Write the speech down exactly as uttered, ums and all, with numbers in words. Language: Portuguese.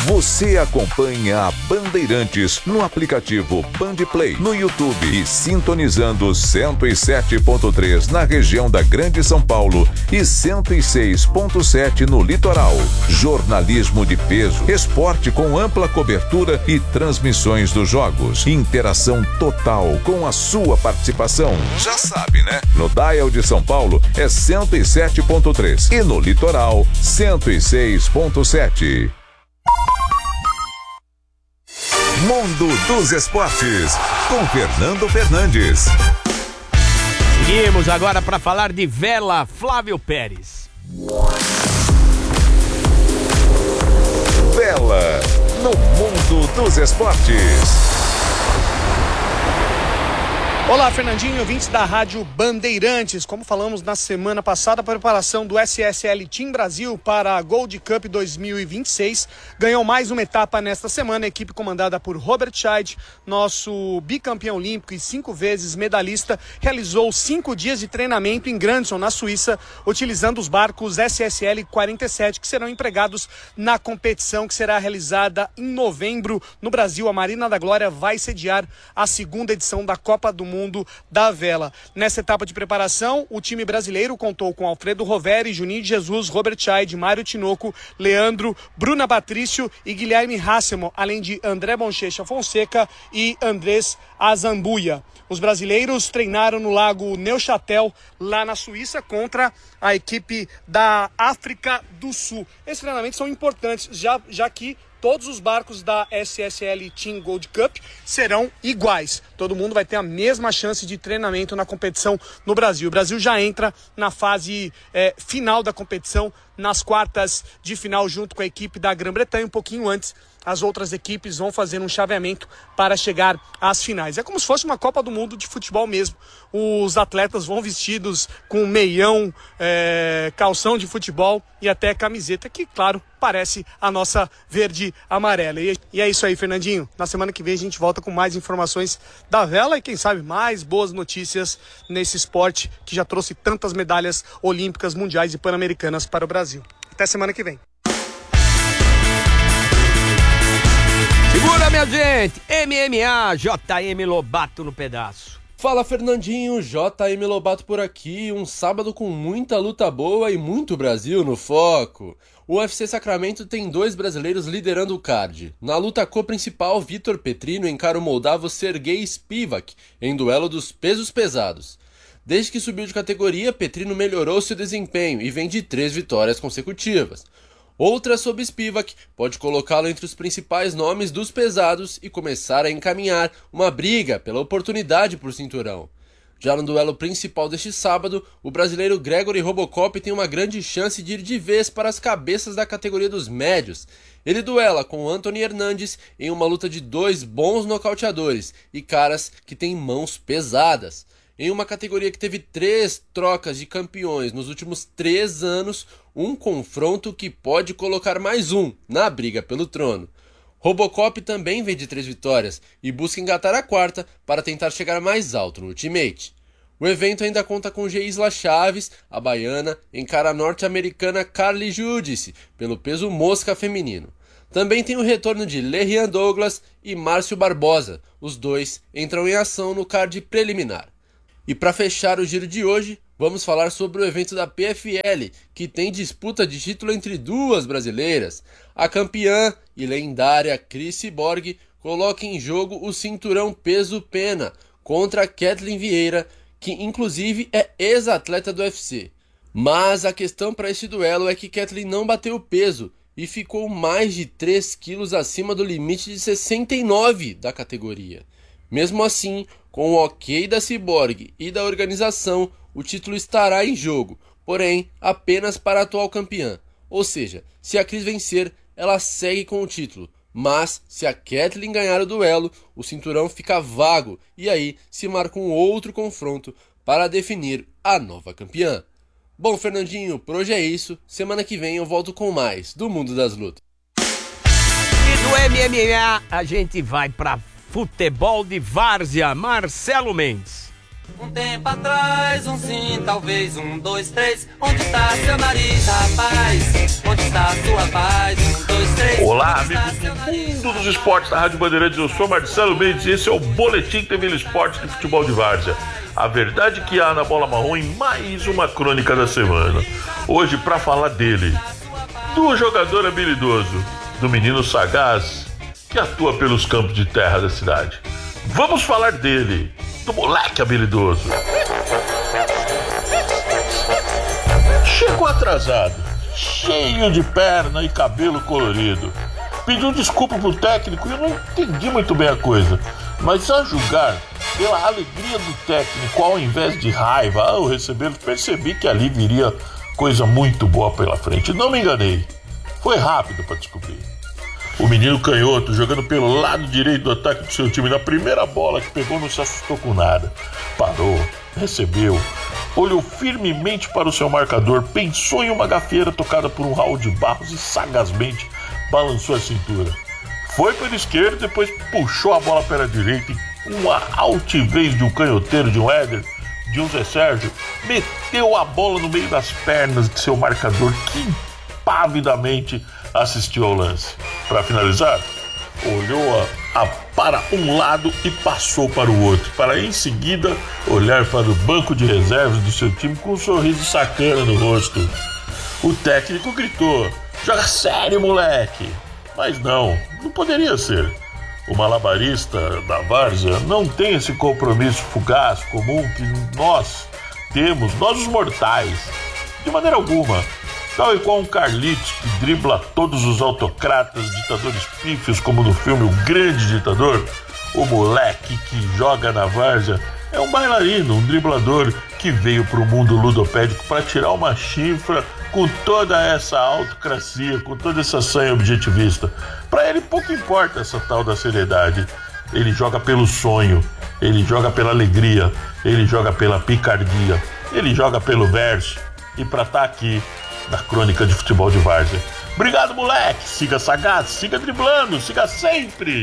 Você acompanha a Bandeirantes no aplicativo Bandplay, no YouTube e sintonizando cento e sete ponto três na região da Grande São Paulo e cento e seis ponto sete no litoral. Jornalismo de peso, esporte com ampla cobertura e transmissões dos jogos. Interação total com a sua participação. Já sabe, né? No dial de São Paulo é cento e sete ponto três e no litoral cento e seis ponto sete. Mundo dos Esportes, com Fernando Fernandes. Seguimos agora para falar de vela. Flávio Pérez. Vela, no Mundo dos Esportes. Olá, Fernandinho, ouvintes da Rádio Bandeirantes. Como falamos na semana passada, a preparação do S S L Team Brasil para a Gold Cup dois mil e vinte e seis ganhou mais uma etapa nesta semana. A equipe comandada por Robert Scheid, nosso bicampeão olímpico e cinco vezes medalhista, realizou cinco dias de treinamento em Grandson, na Suíça, utilizando os barcos S S L quarenta e sete, que serão empregados na competição que será realizada em novembro no Brasil. A Marina da Glória vai sediar a segunda edição da Copa do Mundo da Vela. Nessa etapa de preparação, o time brasileiro contou com Alfredo Roveri, Juninho de Jesus, Robert Scheid, Mário Tinoco, Leandro, Bruna Patrício e Guilherme Hasselmann, além de André Bonchecha Fonseca e Andrés Azambuia. Os brasileiros treinaram no lago Neuchâtel, lá na Suíça, contra a equipe da África do Sul. Esses treinamentos são importantes, já, já que todos os barcos da S S L Team Gold Cup serão iguais. Todo mundo vai ter a mesma chance de treinamento na competição no Brasil. O Brasil já entra na fase é, final da competição, nas quartas de final, junto com a equipe da Grã-Bretanha. Um pouquinho antes, as outras equipes vão fazer um chaveamento para chegar às finais. É como se fosse uma Copa do Mundo de futebol mesmo. Os atletas vão vestidos com meião, é, calção de futebol e até camiseta, que, claro, parece a nossa verde-amarela. E, e é isso aí, Fernandinho. Na semana que vem a gente volta com mais informações da vela e, quem sabe, mais boas notícias nesse esporte que já trouxe tantas medalhas olímpicas, mundiais e pan-americanas para o Brasil. Até semana que vem. Segura, minha gente! M M A, J M Lobato no pedaço. Fala, Fernandinho, J M Lobato por aqui, um sábado com muita luta boa e muito Brasil no foco. O U F C Sacramento tem dois brasileiros liderando o card. Na luta co-principal, Vitor Petrino encara o moldavo Sergei Spivak em duelo dos pesos pesados. Desde que subiu de categoria, Petrino melhorou seu desempenho e vem de três vitórias consecutivas. Outra sob Spivak pode colocá-lo entre os principais nomes dos pesados e começar a encaminhar uma briga pela oportunidade por cinturão. Já no duelo principal deste sábado, o brasileiro Gregory Robocop tem uma grande chance de ir de vez para as cabeças da categoria dos médios. Ele duela com Anthony Hernandes em uma luta de dois bons nocauteadores e caras que têm mãos pesadas. Em uma categoria que teve três trocas de campeões nos últimos três anos, um confronto que pode colocar mais um na briga pelo trono. Robocop também vem de três vitórias e busca engatar a quarta para tentar chegar mais alto no Ultimate. O evento ainda conta com Geisla Chaves, a baiana, encara a norte-americana Carly Judice pelo peso mosca feminino. Também tem o retorno de Lerian Douglas e Márcio Barbosa, os dois entram em ação no card preliminar. E para fechar o giro de hoje, vamos falar sobre o evento da P F L, que tem disputa de título entre duas brasileiras. A campeã e lendária Cris Cyborg coloca em jogo o cinturão peso-pena contra Kathleen Vieira, que inclusive é ex-atleta do U F C. Mas a questão para esse duelo é que Kathleen não bateu o peso e ficou mais de três quilos acima do limite de sessenta e nove da categoria. Mesmo assim, com o ok da Cyborg e da organização, o título estará em jogo, porém apenas para a atual campeã. Ou seja, se a Cris vencer, ela segue com o título, mas se a Kathleen ganhar o duelo, o cinturão fica vago e aí se marca um outro confronto para definir a nova campeã. Bom, Fernandinho, por hoje é isso. Semana que vem eu volto com mais do Mundo das Lutas. E do M M A a gente vai para futebol de várzea. Marcelo Mendes. Um tempo atrás, um sim, talvez um, dois, três. Onde está seu nariz, rapaz? Onde está sua paz? Um, dois, três. Olá, Olá, amigos do mundo dos esportes da Rádio Bandeirantes, eu sou Marcelo Mendes e esse é o Boletim T V Esportes de Futebol de Várzea. A verdade que há na bola marrom em mais uma crônica da semana. Hoje para falar dele, do jogador habilidoso, do menino sagaz que atua pelos campos de terra da cidade. Vamos falar dele, do moleque habilidoso. Chegou atrasado, cheio de perna e cabelo colorido. Pediu desculpa pro técnico e eu não entendi muito bem a coisa. Mas a julgar pela alegria do técnico, ao invés de raiva ao recebê-lo, percebi que ali viria coisa muito boa pela frente. Não me enganei. Foi rápido para descobrir. O menino canhoto, jogando pelo lado direito do ataque do seu time, na primeira bola que pegou, não se assustou com nada. Parou, recebeu, olhou firmemente para o seu marcador, pensou em uma gafieira tocada por um Raul de Barros e sagazmente balançou a cintura. Foi pela esquerda, depois puxou a bola pela direita e com a altivez de um canhoteiro, de um Éder, de um Zé Sérgio, meteu a bola no meio das pernas de seu marcador, que impavidamente assistiu ao lance. Para finalizar, olhou a, a, para um lado e passou para o outro, para em seguida olhar para o banco de reservas do seu time com um sorriso sacana no rosto. O técnico gritou: "Joga sério, moleque!" Mas não, não poderia ser. O malabarista da várzea não tem esse compromisso fugaz, comum que nós temos, nós os mortais. De maneira alguma. Tal e qual um Carlitos que dribla todos os autocratas, ditadores pífios, como no filme O Grande Ditador, o moleque que joga na várzea é um bailarino, um driblador que veio para o mundo ludopédico para tirar uma chifra com toda essa autocracia, com toda essa sanha objetivista. Para ele pouco importa essa tal da seriedade. Ele joga pelo sonho, ele joga pela alegria, ele joga pela picardia, ele joga pelo verso. E para estar aqui na crônica de futebol de várzea. Obrigado, moleque. Siga sagaz, siga driblando, siga sempre.